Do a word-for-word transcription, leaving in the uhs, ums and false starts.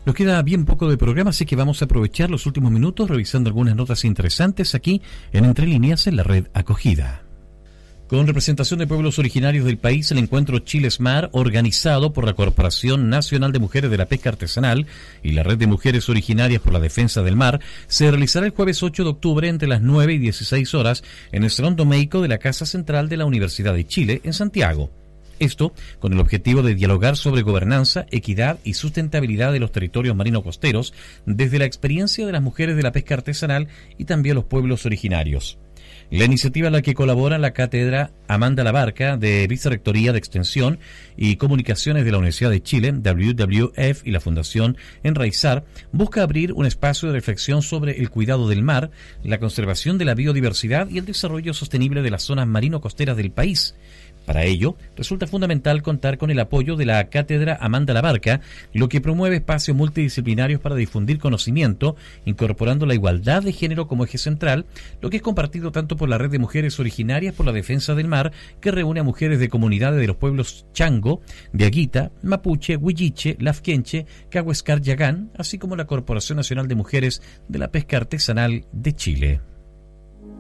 Nos queda bien poco de programa, así que vamos a aprovechar los últimos minutos revisando algunas notas interesantes aquí en Entre Líneas en la red Acogida. Con representación de pueblos originarios del país, el encuentro Chilesmar, organizado por la Corporación Nacional de Mujeres de la Pesca Artesanal y la Red de Mujeres Originarias por la Defensa del Mar, se realizará el jueves ocho de octubre entre las nueve y dieciséis horas en el Salón Domeico de la Casa Central de la Universidad de Chile, en Santiago. Esto con el objetivo de dialogar sobre gobernanza, equidad y sustentabilidad de los territorios marino-costeros desde la experiencia de las mujeres de la pesca artesanal y también los pueblos originarios. La iniciativa en la que colabora la cátedra Amanda Labarca de Vicerrectoría de Extensión y Comunicaciones de la Universidad de Chile, W W F, y la Fundación Enraizar, busca abrir un espacio de reflexión sobre el cuidado del mar, la conservación de la biodiversidad y el desarrollo sostenible de las zonas marino-costeras del país. Para ello, resulta fundamental contar con el apoyo de la Cátedra Amanda Labarca, lo que promueve espacios multidisciplinarios para difundir conocimiento, incorporando la igualdad de género como eje central, lo que es compartido tanto por la Red de Mujeres Originarias por la Defensa del Mar, que reúne a mujeres de comunidades de los pueblos Chango, Diaguita, Mapuche, Huilliche, Lafkenche, Cahuéscar, Yagán, así como la Corporación Nacional de Mujeres de la Pesca Artesanal de Chile.